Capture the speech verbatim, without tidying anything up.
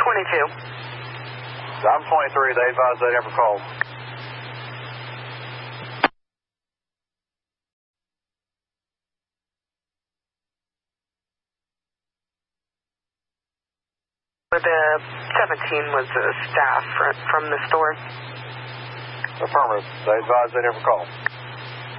twenty-two. I'm twenty-three. They advised they never called. The seventeen was the staff from the store. Affirmative. They advised they never called.